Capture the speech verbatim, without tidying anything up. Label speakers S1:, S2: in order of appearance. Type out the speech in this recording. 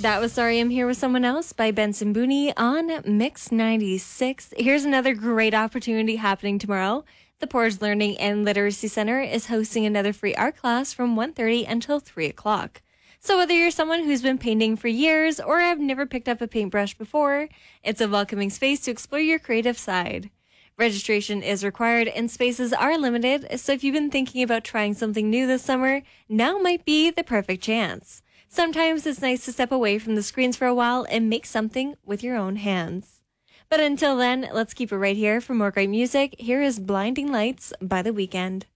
S1: That was Sorry I'm Here with Someone Else by Benson Booney on Mix ninety-six. Here's another great opportunity happening tomorrow. The Portage Learning and Literacy Center is hosting another free art class from one thirty until three o'clock. So whether you're someone who's been painting for years or have never picked up a paintbrush before, it's a welcoming space to explore your creative side. Registration is required and spaces are limited, so if you've been thinking about trying something new this summer, now might be the perfect chance. Sometimes it's nice to step away from the screens for a while and make something with your own hands. But until then, let's keep it right here for more great music. Here is Blinding Lights by The Weeknd.